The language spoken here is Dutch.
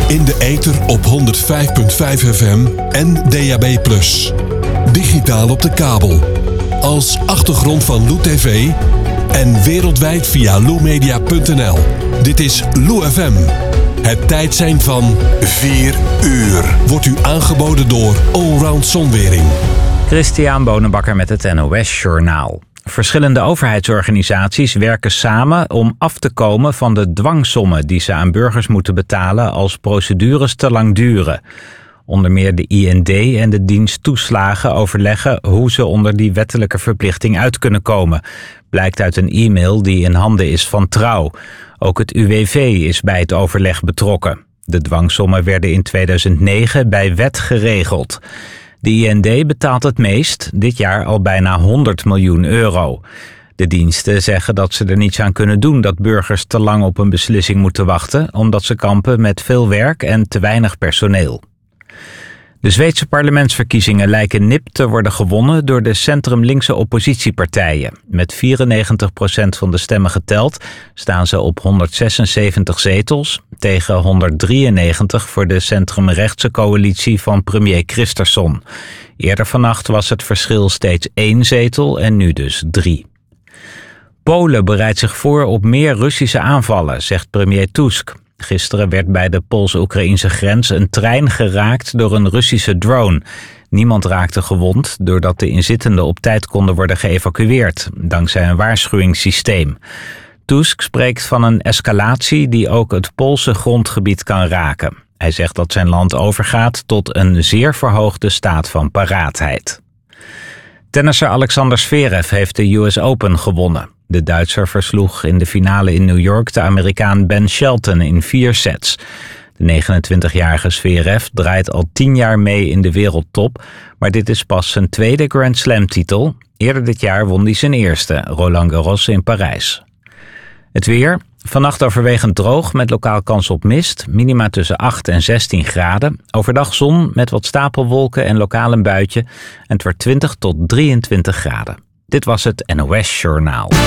In de ether op 105.5 FM en DAB+. Digitaal op de kabel. Als achtergrond van Lou TV en wereldwijd via loumedia.nl. Dit is Lou FM. Het tijdsein van 4 uur wordt u aangeboden door Allround Zonwering. Christian Bonenbakker met het NOS Journaal. Verschillende overheidsorganisaties werken samen om af te komen van de dwangsommen die ze aan burgers moeten betalen als procedures te lang duren. Onder meer de IND en de dienst toeslagen overleggen hoe ze onder die wettelijke verplichting uit kunnen komen. Blijkt uit een e-mail die in handen is van Trouw. Ook het UWV is bij het overleg betrokken. De dwangsommen werden in 2009 bij wet geregeld. De IND betaalt het meest, dit jaar al bijna 100 miljoen euro. De diensten zeggen dat ze er niets aan kunnen doen dat burgers te lang op een beslissing moeten wachten, omdat ze kampen met veel werk en te weinig personeel. De Zweedse parlementsverkiezingen lijken nipt te worden gewonnen door de centrum-linkse oppositiepartijen. Met 94% van de stemmen geteld staan ze op 176 zetels tegen 193 voor de centrum-rechtse coalitie van premier Kristersson. Eerder vannacht was het verschil steeds 1 zetel en nu dus 3. Polen bereidt zich voor op meer Russische aanvallen, zegt premier Tusk. Gisteren werd bij de Pools-Oekraïnse grens een trein geraakt door een Russische drone. Niemand raakte gewond doordat de inzittenden op tijd konden worden geëvacueerd, dankzij een waarschuwingssysteem. Tusk spreekt van een escalatie die ook het Poolse grondgebied kan raken. Hij zegt dat zijn land overgaat tot een zeer verhoogde staat van paraatheid. Tennisser Alexander Zverev heeft de US Open gewonnen. De Duitser versloeg in de finale in New York de Amerikaan Ben Shelton in 4 sets. De 29-jarige Zverev draait al 10 jaar mee in de wereldtop, maar dit is pas zijn tweede Grand Slam-titel. Eerder dit jaar won hij zijn eerste, Roland Garros in Parijs. Het weer. Vannacht overwegend droog met lokaal kans op mist. Minima tussen 8 en 16 graden. Overdag zon met wat stapelwolken en lokaal een buitje. En het wordt 20 tot 23 graden. Dit was het NOS Journaal.